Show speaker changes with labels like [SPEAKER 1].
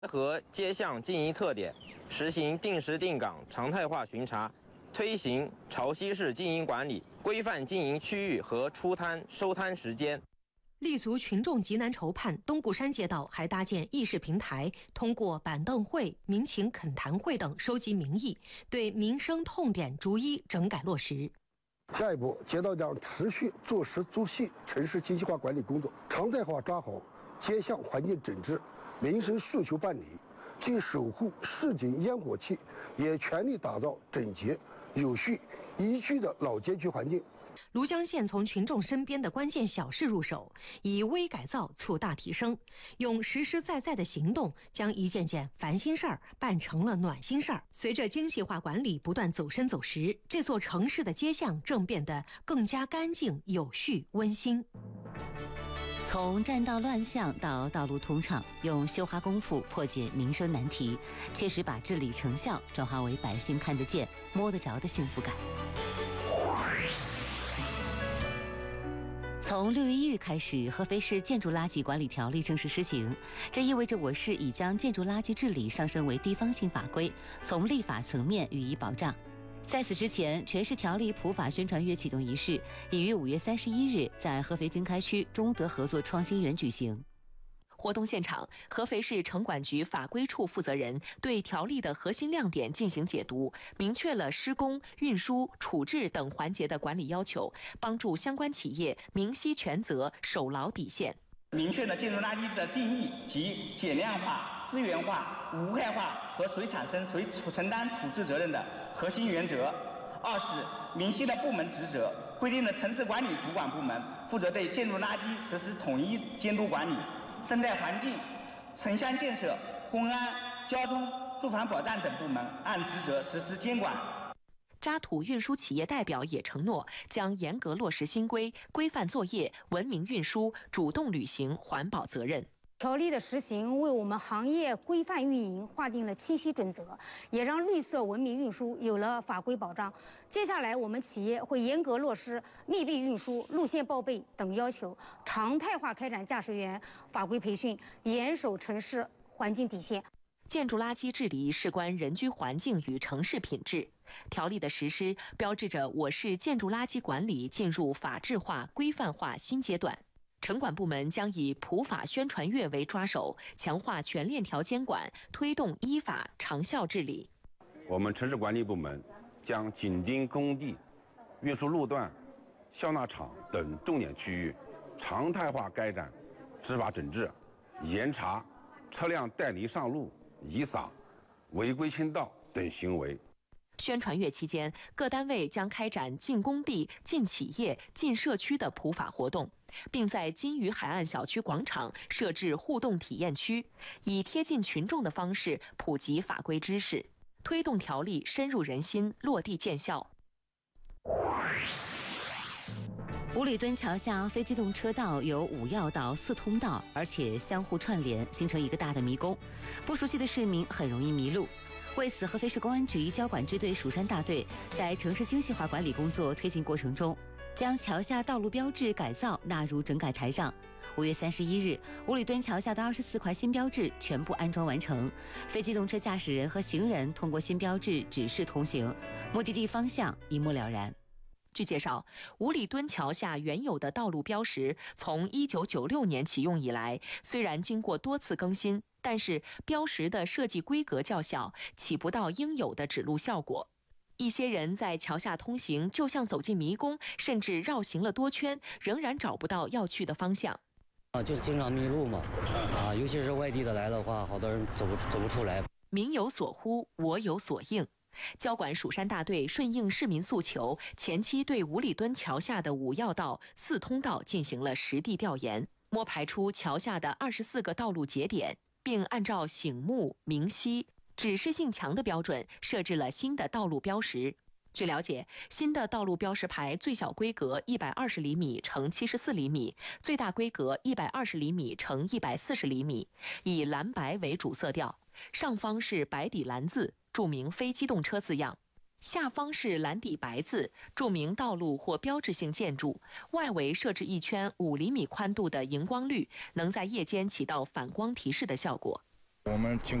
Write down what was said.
[SPEAKER 1] 和街巷经营特点，实行定时定岗常态化巡查，推行潮汐式经营管理，规范经营区域和出摊收摊时间。
[SPEAKER 2] 立足群众急难愁盼，东固山街道还搭建议事平台，通过板凳会、民情恳谈会等收集民意，对民生痛点逐一整改落实。
[SPEAKER 3] 下一步，街道将持续做实做细城市精细化管理工作，常态化抓好街巷环境整治、民生诉求办理，既守护市井烟火气，也全力打造整洁、有序、宜居的老街区环境。
[SPEAKER 2] 庐江县从群众身边的关键小事入手，以微改造促大提升，用实实在在的行动将一件件烦心事儿办成了暖心事儿。随着精细化管理不断走深走实，这座城市的街巷正变得更加干净、有序、温馨。
[SPEAKER 4] 从占道乱象到道路通畅，用绣花功夫破解民生难题，切实把治理成效转化为百姓看得见、摸得着的幸福感。从6月1日开始，合肥市建筑垃圾管理条例正式施行，这意味着我市已将建筑垃圾治理上升为地方性法规，从立法层面予以保障。在此之前，全市条例普法宣传月启动仪式已于5月31日在合肥经开区中德合作创新园举行。活动现场，合肥市城管局法规处负责人对条例的核心亮点进行解读，明确了施工、运输、处置等环节的管理要求，帮助相关企业明晰权责，守牢底线。
[SPEAKER 5] 明确了建筑垃圾的定义及减量化、资源化、无害化和谁产生谁承担处置责任的核心原则。2是明晰了部门职责，规定了城市管理主管部门负责对建筑垃圾实施统一监督管理，生态环境、城乡建设、公安、交通、住房保障等部门按职责实施监管。
[SPEAKER 4] 渣土运输企业代表也承诺，将严格落实新规，规范作业，文明运输，主动履行环保责任。
[SPEAKER 6] 条例的实行为我们行业规范运营划定了清晰准则，也让绿色文明运输有了法规保障。接下来，我们企业会严格落实密闭运输、路线报备等要求，常态化开展驾驶员法规培训，严守城市环境底线。
[SPEAKER 4] 建筑垃圾治理事关人居环境与城市品质。条例的实施标志着我市建筑垃圾管理进入法治化、规范化新阶段。城管部门将以普法宣传月为抓手，强化全链条监管，推动依法长效治理。
[SPEAKER 7] 我们城市管理部门将紧盯工地、运输路段、消纳厂等重点区域，常态化开展执法整治，严查车辆带泥上路、遗撒、违规倾倒等行为。
[SPEAKER 4] 宣传月期间，各单位将开展进工地、进企业、进社区的普法活动，并在金鱼海岸小区广场设置互动体验区，以贴近群众的方式普及法规知识，推动条例深入人心、落地见效。五里墩桥下非机动车道有5要道、4通道，而且相互串联，形成一个大的迷宫，不熟悉的市民很容易迷路。为此，合肥市公安局交管支队蜀山大队在城市精细化管理工作推进过程中，将桥下道路标志改造纳入整改台上。5月31日，五里墩桥下的24块新标志全部安装完成，非机动车驾驶人和行人通过新标志指示通行，目的地方向一目了然。据介绍，五里墩桥下原有的道路标识从1996年启用以来，虽然经过多次更新，但是标识的设计规格较小，起不到应有的指路效果。一些人在桥下通行，就像走进迷宫，甚至绕行了多圈，仍然找不到要去的方向。
[SPEAKER 8] 就经常迷路嘛，尤其是外地的来的话，好多人走不出来。
[SPEAKER 4] 民有所呼，我有所应。交管蜀山大队顺应市民诉求，前期对五里墩桥下的5要道、4通道进行了实地调研，摸排出桥下的24个道路节点，并按照醒目、明晰、指示性强的标准设置了新的道路标识。据了解，新的道路标识牌最小规格120厘米乘74厘米，最大规格120厘米乘140厘米，以蓝白为主色调，上方是白底蓝字，注明非机动车字样，下方是蓝底白字，注明道路或标志性建筑，外围设置一圈5厘米宽度的荧光绿，能在夜间起到反光提示的效果。
[SPEAKER 9] 我们